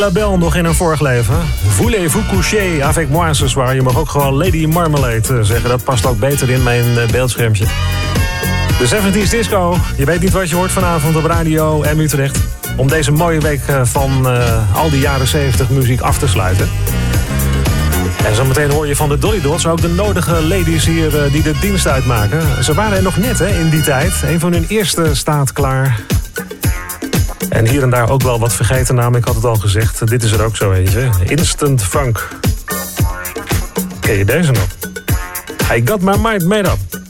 La Belle nog in een vorig leven. Voulez-vous coucher avec moi ce soir? Je mag ook gewoon Lady Marmalade zeggen. Dat past ook beter in mijn beeldschermpje. De 70s Disco. Je weet niet wat je hoort vanavond op Radio M Utrecht. Om deze mooie week van al die jaren 70 muziek af te sluiten. En zometeen hoor je van de Dolly Dots ook de nodige ladies hier die de dienst uitmaken. Ze waren er nog net in die tijd. Een van hun eerste staat klaar. En hier en daar ook wel wat vergeten namen, ik had het al gezegd. Dit is er ook zo eentje. Instant Funk. Ken je deze nog? I got my mind made up.